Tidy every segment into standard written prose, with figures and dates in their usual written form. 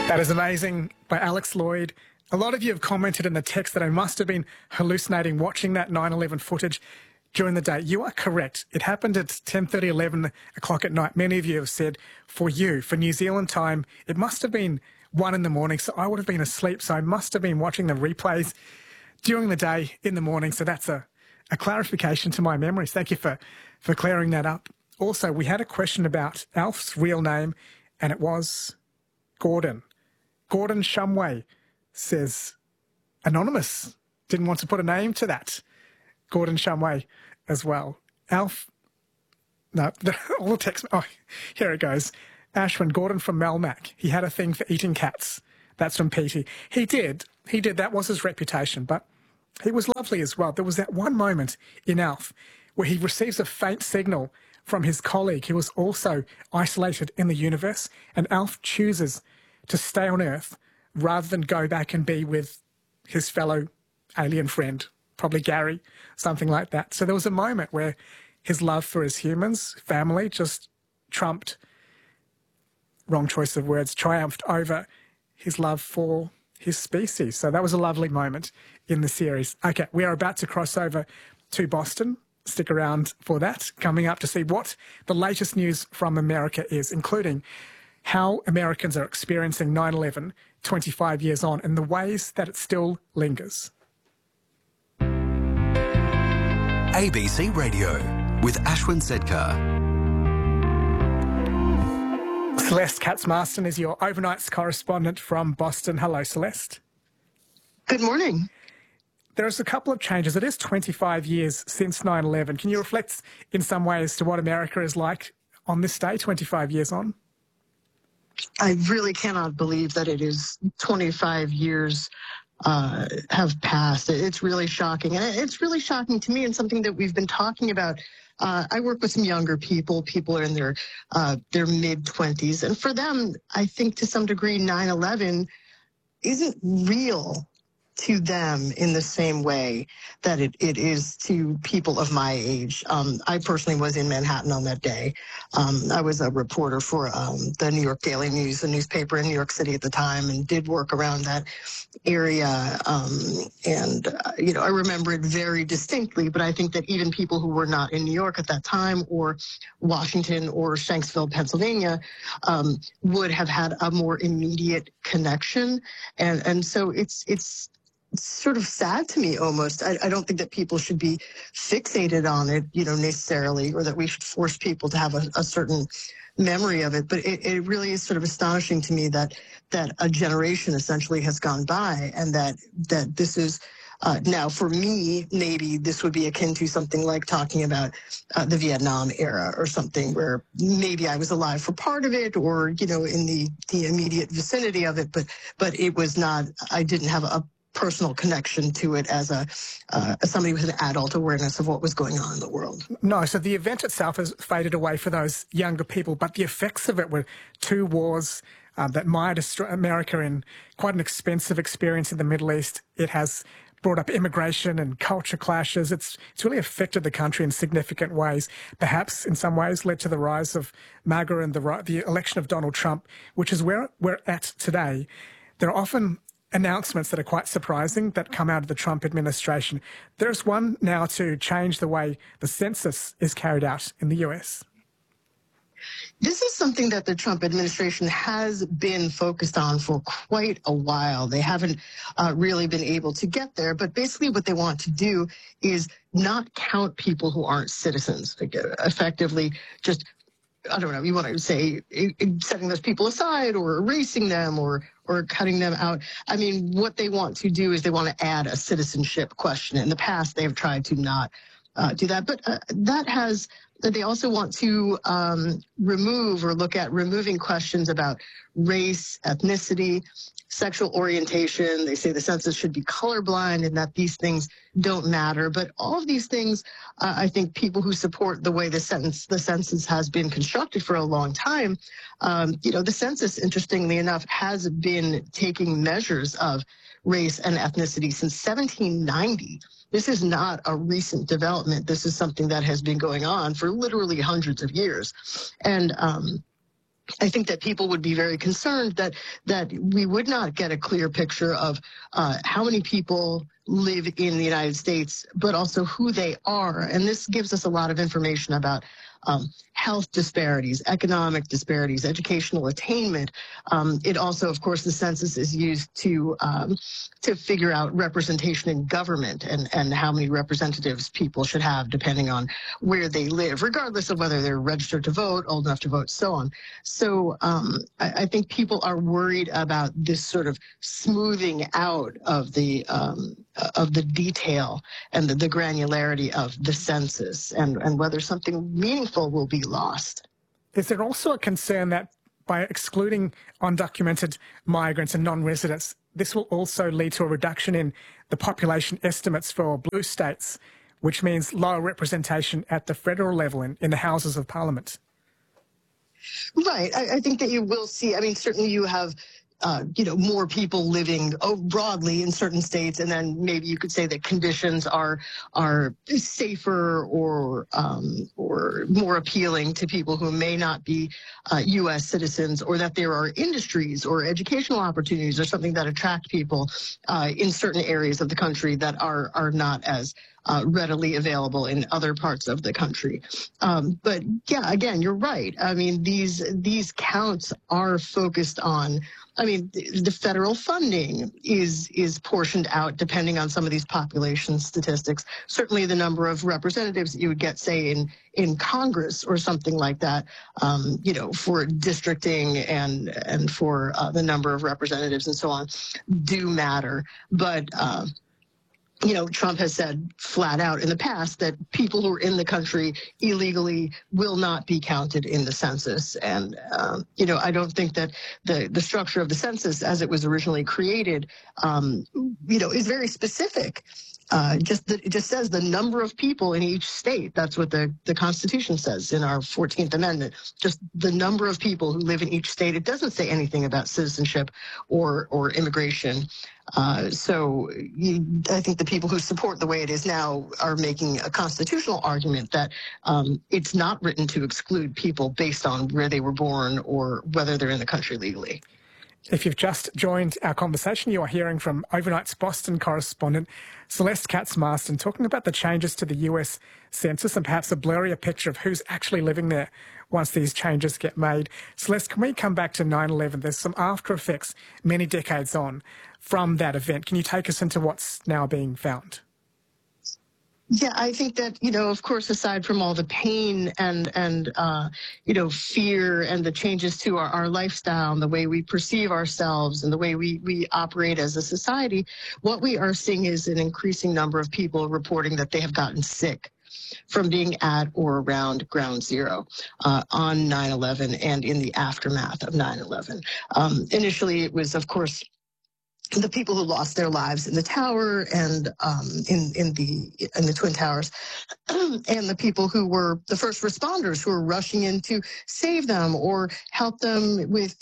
That is amazing by Alex Lloyd. A lot of you have commented in the text that I must have been hallucinating watching that 9/11 footage during the day. You are correct. It happened at 10:30, 11 o'clock at night. Many of you have said for New Zealand time, it must have been 1 in the morning, so I would have been asleep, so I must have been watching the replays during the day in the morning. So that's a clarification to my memories. Thank you for clearing that up. Also, we had a question about Alf's real name, and it was Gordon. Gordon Shumway says, anonymous, didn't want to put a name to that. Gordon Shumway as well. Alf, no, all the text, oh, here it goes. Ashwin, Gordon from Melmac, he had a thing for eating cats. That's from Petey. He did, that was his reputation, but he was lovely as well. There was that one moment in Alf where he receives a faint signal from his colleague who was also isolated in the universe, and Alf chooses to stay on Earth rather than go back and be with his fellow alien friend, probably Gary, something like that. So there was a moment where his love for his humans, family, just trumped, wrong choice of words, triumphed over his love for his species. So that was a lovely moment in the series. Okay, we are about to cross over to Boston. Stick around for that. Coming up to see what the latest news from America is, including how Americans are experiencing 9/11 25 years on and the ways that it still lingers. ABC Radio with Ashwin Sedkar. Celeste Katz-Marston is your overnights correspondent from Boston. Hello, Celeste. Good morning. There's a couple of changes. It is 25 years since 9/11. Can you reflect in some ways to what America is like on this day, 25 years on? I really cannot believe that it is 25 years have passed. It's really shocking. And it's really shocking to me and something that we've been talking about. I work with some younger people. People are in their mid-20s. And for them, I think to some degree, 9/11 isn't real to them in the same way that it is to people of my age. I personally was in Manhattan on that day. I was a reporter for the New York Daily News, a newspaper in New York City at the time, and did work around that area. I remember it very distinctly, but I think that even people who were not in New York at that time, or Washington or Shanksville, Pennsylvania, would have had a more immediate connection. And so it's sort of sad to me almost. I don't think that people should be fixated on it, necessarily, or that we should force people to have a certain memory of it. But it really is sort of astonishing to me that a generation essentially has gone by, and that this is now, for me, maybe this would be akin to something like talking about the Vietnam era or something, where maybe I was alive for part of it, or in the immediate vicinity of it, but it was not. I didn't have a personal connection to it as somebody with an adult awareness of what was going on in the world. No, so the event itself has faded away for those younger people, but the effects of it were two wars that mired America in quite an expensive experience in the Middle East. It has brought up immigration and culture clashes. It's really affected the country in significant ways. Perhaps in some ways led to the rise of MAGA and the election of Donald Trump, which is where we're at today. There are often announcements that are quite surprising that come out of the Trump administration. There's one now to change the way the census is carried out in the US. This is something that the Trump administration has been focused on for quite a while. They haven't really been able to get there, but basically what they want to do is not count people who aren't citizens, effectively just, I don't know, you want to say setting those people aside or erasing them or cutting them out. I mean, what they want to do is they want to add a citizenship question. In the past, they have tried to not do that, but they also want to remove or look at removing questions about race, ethnicity, sexual orientation. They say the census should be colorblind and that these things don't matter. But all of these things, I think people who support the way the census has been constructed for a long time, the census, interestingly enough, has been taking measures of race and ethnicity since 1790. This is not a recent development. This is something that has been going on for literally hundreds of years. And I think that people would be very concerned that we would not get a clear picture of how many people live in the United States, but also who they are. And this gives us a lot of information about health disparities, economic disparities, educational attainment. It also, of course, the census is used to figure out representation in government and how many representatives people should have depending on where they live, regardless of whether they're registered to vote, old enough to vote, so on. So I think people are worried about this sort of smoothing out of the detail and the granularity of the census and whether something meaningful will be lost. Is there also a concern that by excluding undocumented migrants and non-residents, this will also lead to a reduction in the population estimates for blue states, which means lower representation at the federal level in the Houses of Parliament? Right. I think that you will see, I mean, certainly you have more people living broadly in certain states, and then maybe you could say that conditions are safer or more appealing to people who may not be U.S. citizens, or that there are industries or educational opportunities or something that attract people in certain areas of the country that are not as readily available in other parts of the country. But yeah, again, you're right. I mean, these counts are focused on, I mean, the federal funding is portioned out depending on some of these population statistics. Certainly the number of representatives that you would get, say, in Congress or something like that, for districting and for the number of representatives and so on do matter. But Trump has said flat out in the past that people who are in the country illegally will not be counted in the census. And, I don't think that the structure of the census as it was originally created, is very specific. It just says the number of people in each state. That's what the Constitution says in our 14th Amendment, just the number of people who live in each state. It doesn't say anything about citizenship or immigration. So I think the people who support the way it is now are making a constitutional argument that it's not written to exclude people based on where they were born or whether they're in the country legally. If you've just joined our conversation, you are hearing from Overnight's Boston correspondent Celeste Katz-Marston talking about the changes to the US Census and perhaps a blurrier picture of who's actually living there once these changes get made. Celeste, can we come back to 9/11? There's some after effects many decades on from that event. Can you take us into what's now being found? Yeah, I think that, of course, aside from all the pain and fear and the changes to our lifestyle and the way we perceive ourselves and the way we operate as a society, what we are seeing is an increasing number of people reporting that they have gotten sick from being at or around ground zero on 9/11 and in the aftermath of 9/11. Initially, it was, of course, the people who lost their lives in the tower and in the Twin Towers, and the people who were the first responders who were rushing in to save them or help them with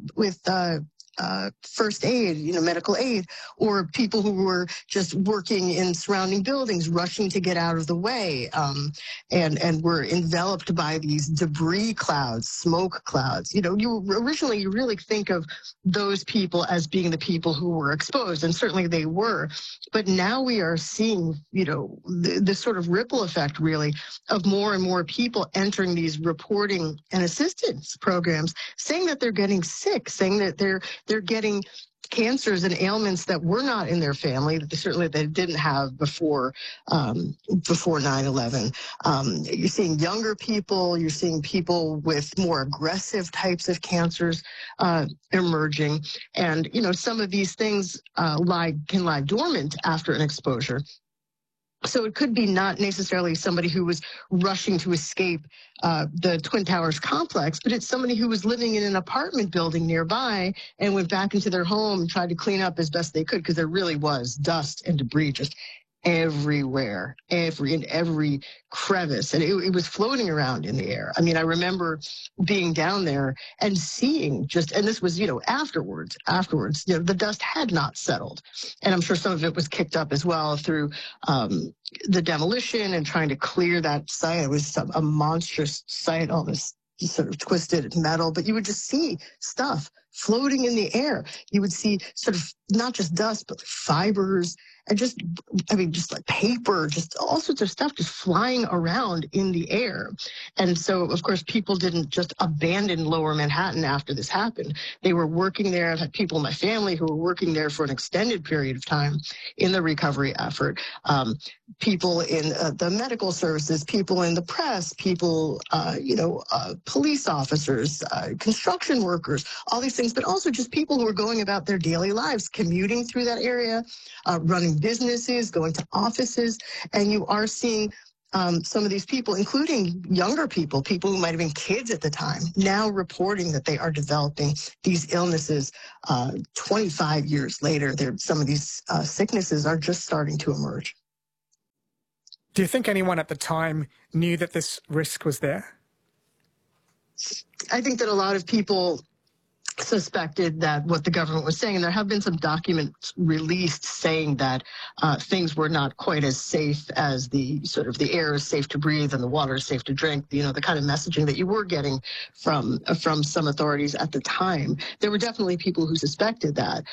first aid, medical aid, or people who were just working in surrounding buildings, rushing to get out of the way, and were enveloped by these debris clouds, smoke clouds. You really think of those people as being the people who were exposed, and certainly they were. But now we are seeing, this sort of ripple effect, really, of more and more people entering these reporting and assistance programs, saying that they're getting sick, saying that they're getting cancers and ailments that were not in their family, that certainly they didn't have before 9/11. You're seeing younger people, you're seeing people with more aggressive types of cancers emerging. And, some of these things can lie dormant after an exposure. So it could be not necessarily somebody who was rushing to escape the Twin Towers complex, but it's somebody who was living in an apartment building nearby and went back into their home and tried to clean up as best they could, because there really was dust and debris just everywhere, in every crevice, and it was floating around in the air. I mean, I remember being down there and seeing and this was, afterwards, the dust had not settled. And I'm sure some of it was kicked up as well through the demolition and trying to clear that site. It was a monstrous site, all this sort of twisted metal, but you would just see stuff floating in the air. You would see sort of not just dust, but fibers and just like paper, just all sorts of stuff just flying around in the air. And so, of course, people didn't just abandon Lower Manhattan after this happened. They were working there. I've had people in my family who were working there for an extended period of time in the recovery effort. People in the medical services, people in the press, people, police officers, construction workers, all these things, but also just people who are going about their daily lives, commuting through that area, running businesses, going to offices, and you are seeing some of these people, including younger people who might have been kids at the time, now reporting that they are developing these illnesses 25 years later. Some of these sicknesses are just starting to emerge. Do you think anyone at the time knew that this risk was there? I think that a lot of people suspected that what the government was saying, and there have been some documents released saying that things were not quite as safe as the air is safe to breathe and the water is safe to drink, the kind of messaging that you were getting from some authorities at the time. There were definitely people who suspected that.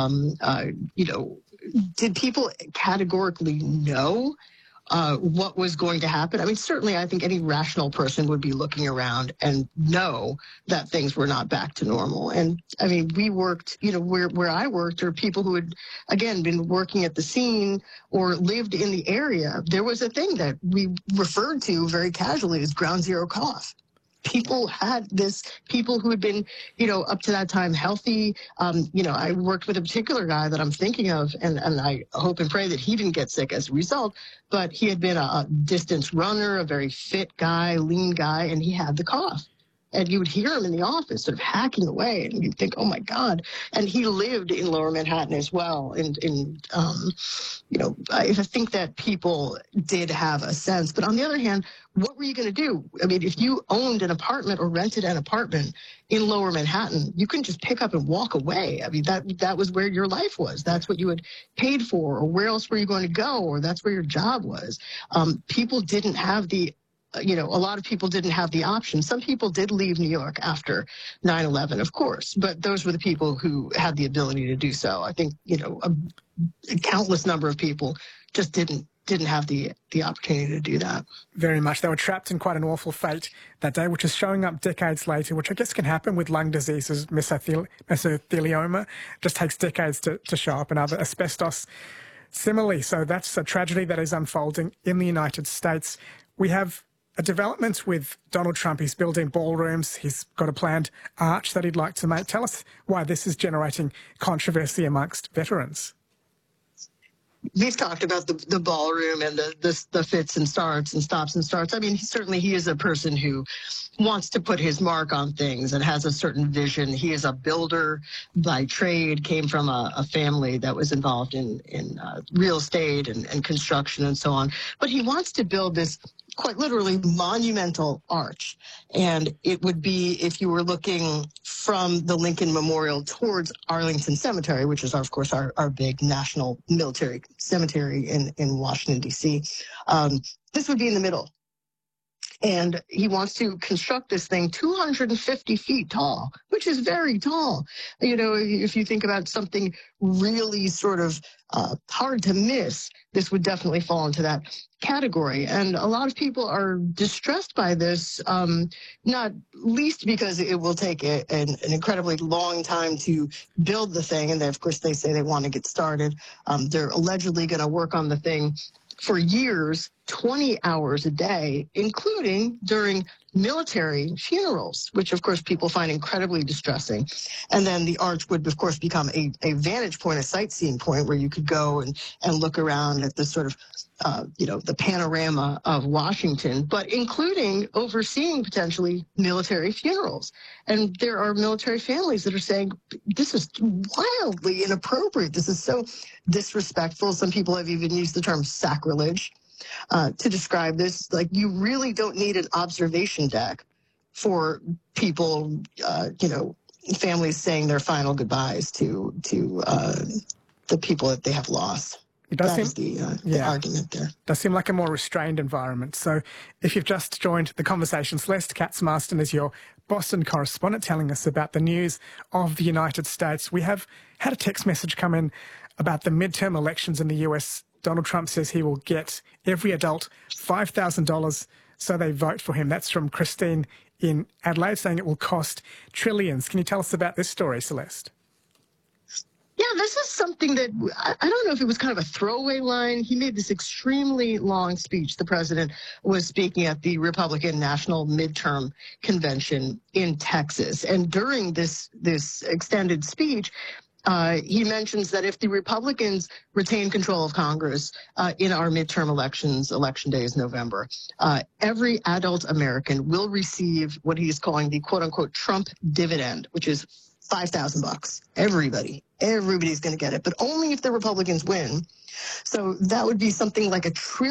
Did people categorically know what was going to happen? I mean, certainly I think any rational person would be looking around and know that things were not back to normal. And I mean, we worked, where I worked, or people who had, again, been working at the scene or lived in the area. There was a thing that we referred to very casually as ground zero cough. People who had been, up to that time healthy. I worked with a particular guy that I'm thinking of, and I hope and pray that he didn't get sick as a result, but he had been a distance runner, a very fit guy, lean guy, and he had the cough. And you would hear him in the office sort of hacking away, and you'd think, oh, my God. And he lived in Lower Manhattan as well. And I think that people did have a sense. But on the other hand, what were you going to do? I mean, if you owned an apartment or rented an apartment in Lower Manhattan, you couldn't just pick up and walk away. I mean, that was where your life was. That's what you had paid for, or where else were you going to go, or that's where your job was. People didn't have a lot of people didn't have the option. Some people did leave New York after 9/11, of course, but those were the people who had the ability to do so. I think, a countless number of people just didn't have the opportunity to do that. Very much. They were trapped in quite an awful fate that day, which is showing up decades later, which I guess can happen with lung diseases. Mesothelioma just takes decades to show up, and other asbestos similarly. So that's a tragedy that is unfolding in the United States. We have a development with Donald Trump. He's building ballrooms. He's got a planned arch that he'd like to make. Tell us why this is generating controversy amongst veterans. We've talked about the ballroom and the fits and starts and stops and starts. I mean, he is a person who wants to put his mark on things and has a certain vision. He is a builder by trade, came from a family that was involved in real estate and construction and so on. But he wants to build this quite literally monumental arch. And it would be, if you were looking from the Lincoln Memorial towards Arlington Cemetery, which is, of course, our big national military cemetery in Washington, D.C., this would be in the middle. And he wants to construct this thing 250 feet tall, which is very tall. If you think about something really sort of hard to miss, this would definitely fall into that category. And a lot of people are distressed by this, not least because it will take an incredibly long time to build the thing. And then, of course, they say they want to get started. They're allegedly going to work on the thing for years, 20 hours a day, including during military funerals, which, of course, people find incredibly distressing. And then the arch would, of course, become a vantage point, a sightseeing point where you could go and look around at the sort of, the panorama of Washington, but including overseeing potentially military funerals. And there are military families that are saying, this is wildly inappropriate. This is so disrespectful. Some people have even used the term sacrilege to describe this. Like, you really don't need an observation deck for people, families saying their final goodbyes to the people that they have lost. It does That seem, is the argument there. Does seem like a more restrained environment. So if you've just joined the conversation, Celeste Katz-Marston is your Boston correspondent telling us about the news of the United States. We have had a text message come in about the midterm elections in the US. Donald Trump says he will get every adult $5,000 so they vote for him. That's from Christine in Adelaide, saying it will cost trillions. Can you tell us about this story, Celeste? Yeah, this is something that I don't know if it was kind of a throwaway line. He made this extremely long speech. The president was speaking at the Republican National Midterm Convention in Texas. And during this extended speech, he mentions that if the Republicans retain control of Congress in our midterm elections, election day is November, every adult American will receive what he's calling the quote-unquote Trump dividend, which is $5,000. Everybody's going to get it, but only if the Republicans win. So that would be something like $1 trillion.